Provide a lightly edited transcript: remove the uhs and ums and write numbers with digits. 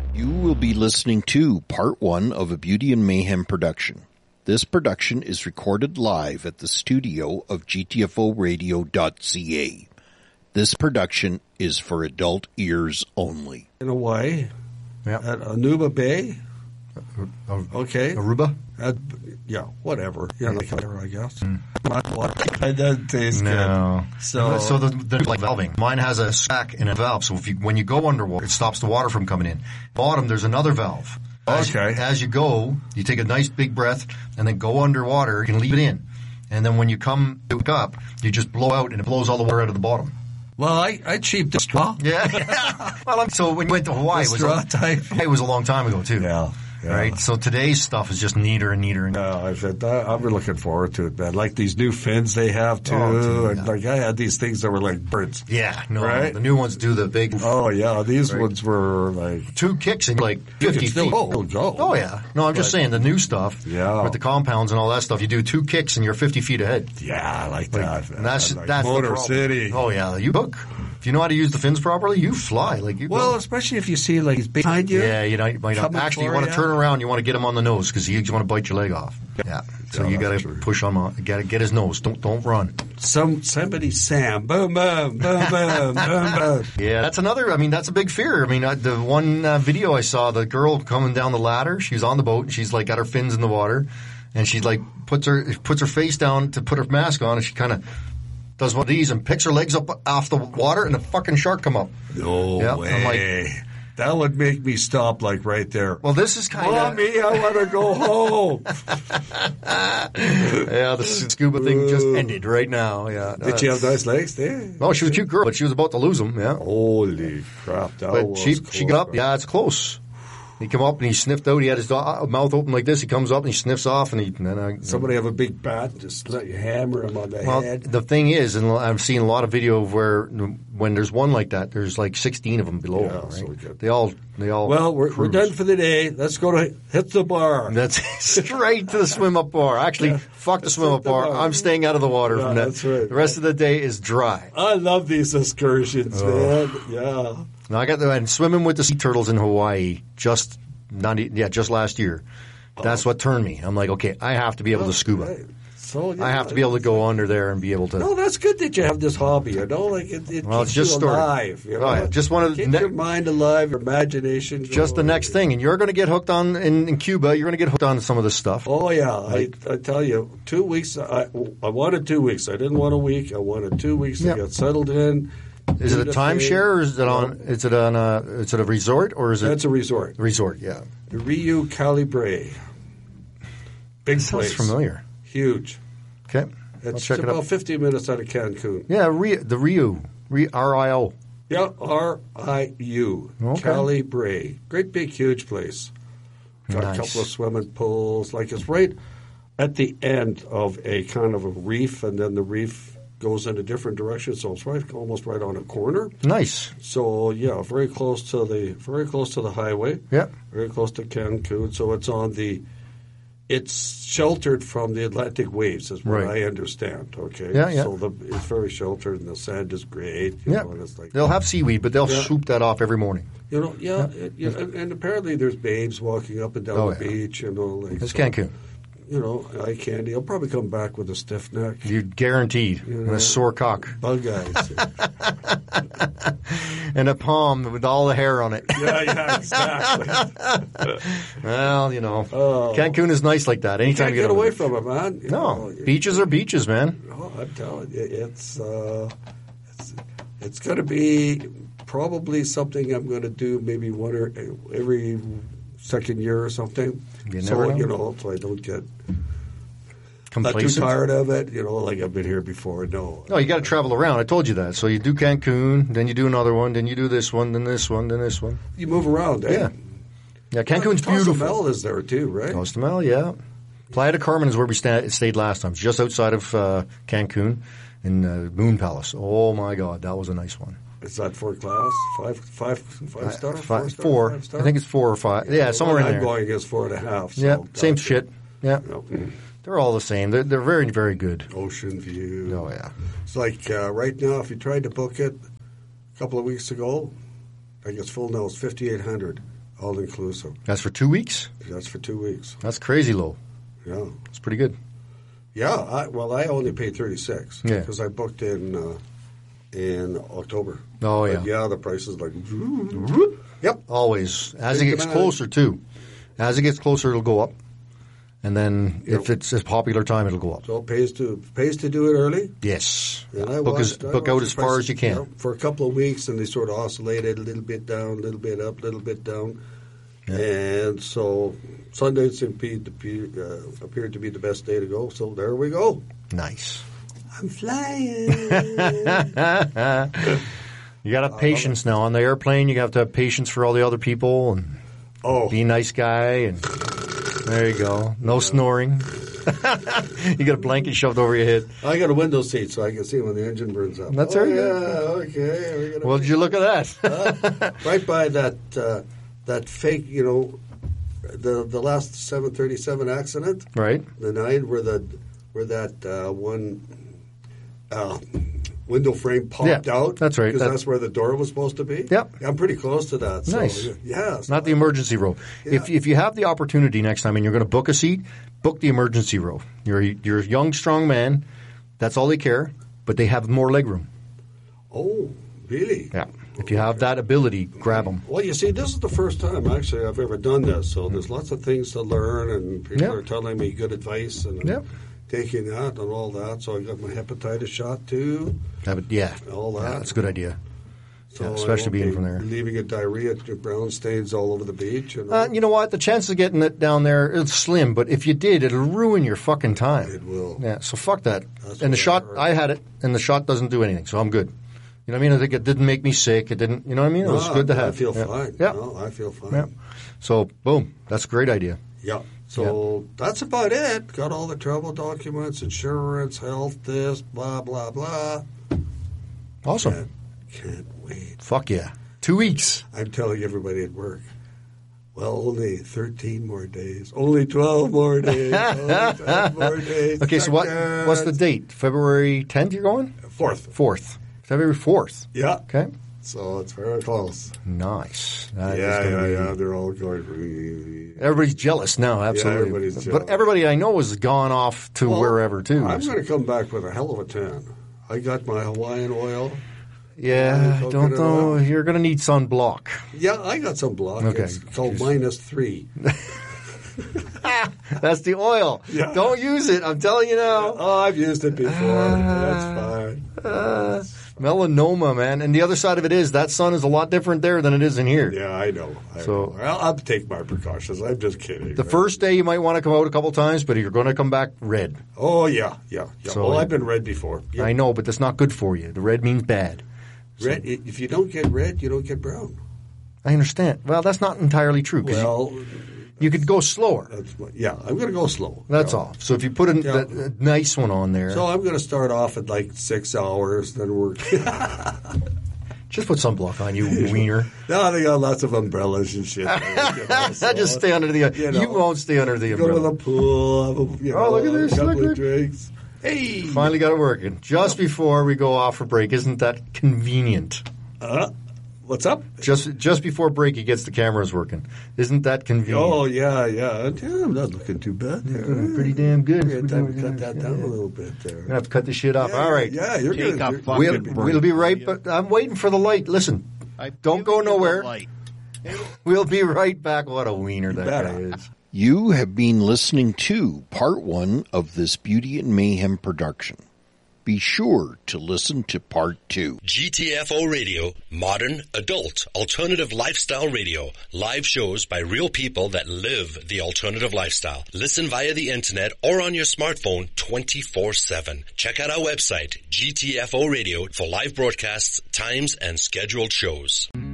You will be listening to part one of a Beauty and Mayhem production. This production is recorded live at the studio of GTFOradio.ca. This production is for adult ears only. In Hawaii, Yep. at Aruba Bay. Okay. Aruba? Yeah, whatever. Yeah, like there, I guess. It doesn't taste No. good. So the like valving. Mine has a sack and a valve. So when you go underwater, it stops the water from coming in. Bottom, there's another valve. As you go, you take a nice big breath and then go underwater. You can leave it in. And then when you come back up, you just blow out and it blows all the water out of the bottom. Well, I cheaped the straw. Yeah. Well, so when you went to Hawaii, it was a long time ago, too. Yeah. Right? So today's stuff is just neater and neater. I've been looking forward to it, man. Like these new fins they have, too. And like I had these things that were like birds. Yeah. No. Right? The new ones do the big... Oh, yeah. These ones were like... 2 kicks and like 50 feet. Oh, yeah. No, I'm just saying the new stuff with the compounds and all that stuff, you do 2 kicks and you're 50 feet ahead. Yeah, I like that. And that's Motor City. Oh, yeah. You hook. If you know how to use the fins properly, you fly. Especially if you see like he's behind you. Yeah, you might not. Actually, you want to turn around. You want to get him on the nose because you want to bite your leg off. Yeah. So you got to push on him. Got to get his nose. Don't run. Somebody Sam. Boom, boom, boom, boom, boom, boom. Yeah, that's another. I mean, that's a big fear. I mean, the one video I saw, the girl coming down the ladder. She's on the boat and she's like got her fins in the water, and she like puts her face down to put her mask on, and she kind of does one of these and picks her legs up off the water, and the fucking shark come up. No way. I'm like, that would make me stop like right there. Well, this is kind of... Mommy, I want to go home. Yeah, the scuba thing just ended right now. Yeah. Did she have nice legs there? No, she was a cute girl, but she was about to lose them. Yeah. Holy crap. She got up. Yeah, it's close. He came up and he sniffed out. He had his mouth open like this. He comes up and he sniffs off. And somebody have a big bat and just let you hammer him on the head. The thing is, and I've seen a lot of video where when there's one like that, there's like 16 of them below. Yeah, right? so They all. Well, we're done for the day. Let's go to hit the bar. That's straight to the swim up bar. Actually, fuck the swim up bar. I'm staying out of the water from that. That's right. The rest of the day is dry. I love these excursions, man. Yeah. Now I got and swimming with the sea turtles in Hawaii just last year. That's what turned me. I'm like, okay, I have to be able to scuba. Right. So, I have to be able to go under there and be able to. No, that's good that you have this hobby. You know, like it keeps just you alive. You know? Oh, yeah. Just one of keep your mind alive, your imagination. Just the next thing, and you're going to get hooked on in Cuba. You're going to get hooked on some of this stuff. Oh yeah, I tell you, 2 weeks. I wanted 2 weeks. I didn't want a week. I wanted 2 weeks to get settled in. Is it a timeshare or is it on? Is it a resort or is it? That's a resort. Resort, yeah. The Rio Calibre. Big place. Sounds familiar. Huge. Okay. It's about 15 minutes out of Cancun. Yeah, the Rio. R-I-O. Yeah, R-I-U. Okay. Calibre. Great big huge place. Got a couple of swimming pools. Like it's right at the end of a kind of a reef, and then the reef goes in a different direction, so it's almost right on a corner. Nice. So yeah, very close to the highway. Yeah. Very close to Cancun. So it's sheltered from the Atlantic waves, is what I understand. Okay. Yeah. So it's very sheltered, and the sand is great. You know, and it's like, they'll have seaweed, but they'll swoop that off every morning. You know, and apparently there's babes walking up and down the beach. You know, like it's Cancun. You know, eye candy. I'll probably come back with a stiff neck. You're guaranteed. And a sore cock. Bug eyes. And a palm with all the hair on it. Yeah, exactly. Well, you know, Cancun is nice like that. Anytime you can't get away from it, man. Beaches are beaches, man. Oh, I'm telling you, it's going to be probably something I'm going to do maybe every second year or something. So I don't get not too tired of it. You know, like I've been here before. No, you got to travel around. I told you that. So you do Cancun, then you do another one, then you do this one, then this one, then this one. You move around, eh? Yeah, Cancun's beautiful. Cozumel is there too, right? Cozumel, yeah. Playa del Carmen is where we stayed last time. It's just outside of Cancun in Moon Palace. Oh my God, that was a nice one. Is that for class? Five star? 4. I think it's 4 or 5. Yeah, somewhere in there. I'm going is 4.5. So yeah, same shit. Yeah. Okay. They're all the same. They're very, very good. Ocean view. Oh, yeah. It's like right now, if you tried to book it a couple of weeks ago, I think it's full now. It's $5,800 All inclusive. That's for 2 weeks? That's for 2 weeks. That's crazy low. Yeah. It's pretty good. Yeah, I only paid $36 because I booked in October. Oh, but yeah, the price is like... Yep. Always. As it gets closer, too. As it gets closer, it'll go up. And then if it's a popular time, it'll go up. So it pays to do it early? Yes. Book out as far as you can. For a couple of weeks, and they sort of oscillated a little bit down, a little bit up, a little bit down. Yeah. And so Sundays appeared to be the best day to go. So there we go. Nice. I'm flying. You got to have patience now. On the airplane, you have to have patience for all the other people and be a nice guy. And there you go. No snoring. You got a blanket shoved over your head. I got a window seat so I can see when the engine burns up. That's very good. Okay. Well, did you look at that? Right by that fake, the last 737 accident. Right. The 9 where that one window frame popped out. That's right. Because that's where the door was supposed to be. Yep. I'm pretty close to that. Nice. So, yeah. Not the emergency row. Yeah. If you have the opportunity next time and you're going to book a seat, book the emergency row. You're a young, strong man. That's all they care. But they have more legroom. Oh, really? Yeah. If you have that ability, grab them. Well, you see, this is the first time, actually, I've ever done this. So there's lots of things to learn, and people are telling me good advice and taking that and all that. So I got my hepatitis shot, too. All that. Yeah, that's a good idea. So especially being from there. Leaving a diarrhea, brown stains all over the beach. You know what? The chance of getting it down there is slim, but if you did, it'll ruin your fucking time. It will. Yeah, so fuck that. And the shot, I had it, and the shot doesn't do anything, so I'm good. You know what I mean? I think it didn't make me sick. It didn't, you know what I mean? It was good to have. I feel fine. Yeah. No, I feel fine. Yeah. So, boom. That's a great idea. Yeah. So that's about it. Got all the travel documents, insurance, health, this, blah, blah, blah. Awesome. Can't wait. Fuck yeah. 2 weeks. I'm telling everybody at work, well, only 13 more days. Only 12 more days. Only 12 more days. Okay, so what's the date? February 10th you're going? 4th. February 4th. Yeah. Okay. So it's very close. Nice. Yeah. They're all going. Everybody's jealous now, absolutely. Yeah, everybody's jealous. But everybody I know has gone off to wherever, too. I'm going to come back with a hell of a tan. I got my Hawaiian oil. Yeah, don't know. You're going to need sunblock. Yeah, I got some block. Okay. It's called -3. That's the oil. Yeah. Don't use it. I'm telling you now. Oh, I've used it before. That's fine. Melanoma, man. And the other side of it is that sun is a lot different there than it is in here. Yeah, I know. I'll take my precautions. I'm just kidding. The first day you might want to come out a couple times, but you're going to come back red. Oh, yeah. So, I've been red before. Yeah. I know, but that's not good for you. The red means bad. Red. If you don't get red, you don't get brown. I understand. Well, that's not entirely true. Well, you could go slower. I'm going to go slow. That's all. So if you put a nice one on there. So I'm going to start off at like 6 hours, then work. Just put sunblock on, you wiener. No, they got lots of umbrellas and shit. Just stay under the umbrella. You won't stay under the umbrella. Go to the pool. Look at this. A couple of drinks. Hey! Finally got it working. Just before we go off for break. Isn't that convenient? What's up? Just before break, he gets the cameras working. Isn't that convenient? Oh, yeah. I'm not looking too bad. You're doing pretty damn good. We're going to cut that down a little bit there. We're going to have to cut this shit off. All right. Yeah, you're going to. We'll be right back. I'm waiting for the light. Listen, don't go nowhere. We'll be right back. What a wiener that guy is. You have been listening to part 1 of this Beauty and Mayhem production. Be sure to listen to part 2. GTFO Radio, modern, adult, alternative lifestyle radio. Live shows by real people that live the alternative lifestyle. Listen via the internet or on your smartphone 24/7. Check out our website, GTFO Radio, for live broadcasts, times, and scheduled shows.